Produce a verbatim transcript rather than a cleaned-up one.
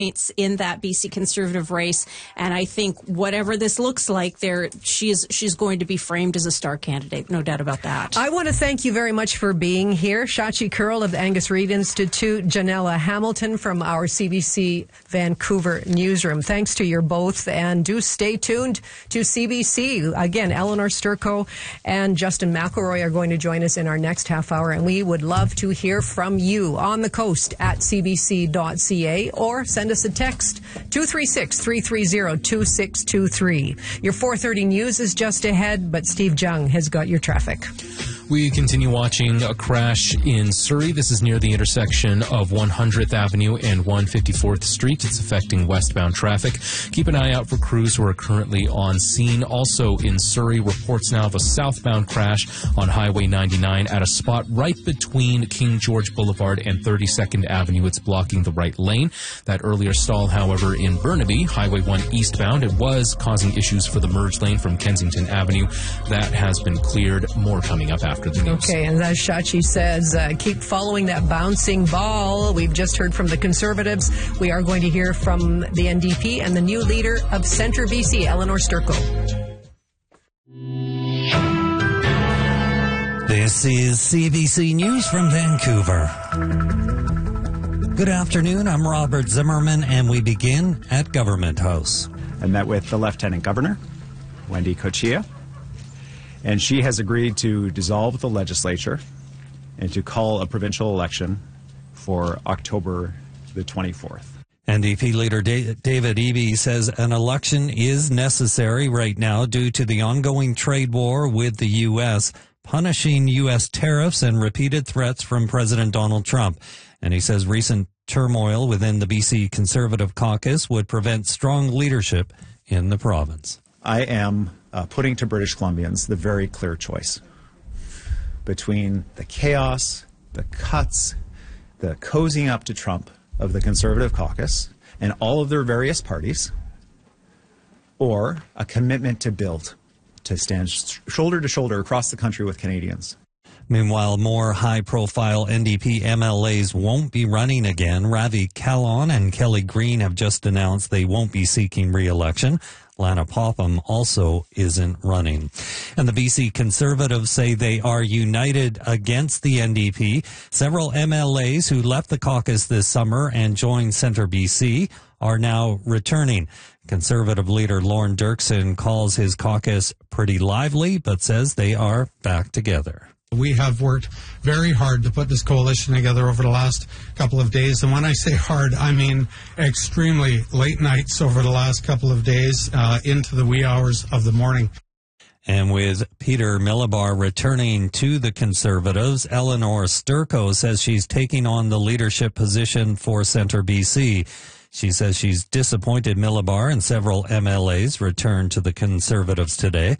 in that B C Conservative race, and I think whatever this looks like, there she's she's going to be framed as a star candidate, no doubt about that. I want to thank you very much for being here, Shachi Curl of the Angus Reid Institute, Janella Hamilton from our C B C Vancouver newsroom. Thanks to you both, and do stay tuned to C B C. Again, Eleanor Sturko and Justin McElroy are going to join us in our next half hour, and we would love to hear from you on the coast at c b c dot c a or send us a text, two three six, three three zero, two six two three. Your four thirty news is just ahead, but Steve Jung has got your traffic. We continue watching a crash in Surrey. This is near the intersection of one hundredth Avenue and one hundred fifty-fourth Street. It's affecting westbound traffic. Keep an eye out for crews who are currently on scene. Also in Surrey, reports now of a southbound crash on Highway ninety-nine at a spot right between King George Boulevard and thirty-second Avenue. It's blocking the right lane. That earlier stall, however, in Burnaby, Highway one eastbound, it was causing issues for the merge lane from Kensington Avenue. That has been cleared. More coming up after the news. Okay, and as Shachi says, uh, keep following that bouncing ball. We've just heard from the Conservatives. We are going to hear from the N D P and the new leader of Centre B C, Eleanor Sturko. This is C B C News from Vancouver. Good afternoon, I'm Robert Zimmerman, and we begin at Government House. I met with the Lieutenant Governor, Wendy Cochia, and she has agreed to dissolve the legislature and to call a provincial election for October the twenty-fourth. N D P leader David Eby says an election is necessary right now due to the ongoing trade war with the U S, punishing U S tariffs and repeated threats from President Donald Trump. And he says recent turmoil within the B C Conservative caucus would prevent strong leadership in the province. I am uh, putting to British Columbians the very clear choice between the chaos, the cuts, the cozying up to Trump of the Conservative caucus and all of their various parties, or a commitment to build, to stand sh- shoulder to shoulder across the country with Canadians. Meanwhile, more high-profile N D P M L As won't be running again. Ravi Kahlon and Kelly Green have just announced they won't be seeking re-election. Lana Popham also isn't running. And the B C Conservatives say they are united against the N D P. Several M L As who left the caucus this summer and joined Centre B C are now returning. Conservative leader Lorne Dirksen calls his caucus pretty lively, but says they are back together. We have worked very hard to put this coalition together over the last couple of days. And when I say hard, I mean extremely late nights over the last couple of days, uh, into the wee hours of the morning. And with Peter Millibar returning to the Conservatives, Eleanor Sturko says she's taking on the leadership position for Centre B C. She says she's disappointed Millibar and several M L As returned to the Conservatives today.